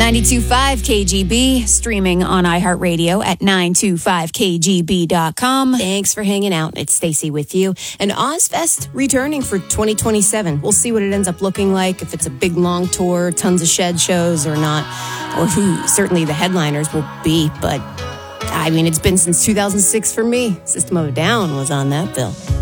92.5 KGB, streaming on iHeartRadio at 925kgb.com. Thanks for hanging out. It's Stacey with you. And Ozfest returning for 2027. We'll see what it ends up looking like, if it's a big, long tour, tons of shed shows or not, or who certainly the headliners will be. But, I mean, it's been since 2006 for me. System of a Down was on that bill.